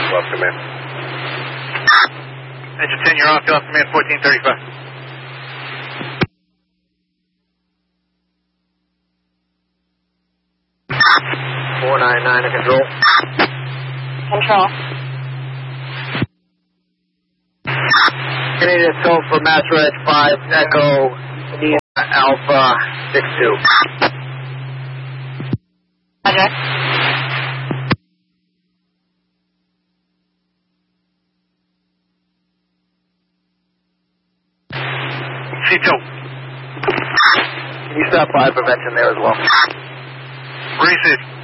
Off command. Engine 10, you're off. You're off command 1435. 499 to control. Control. Canadian Soul for Master Edge 5, Echo, Alpha 62. Roger. C2. Can you stop by prevention there as well? Receive.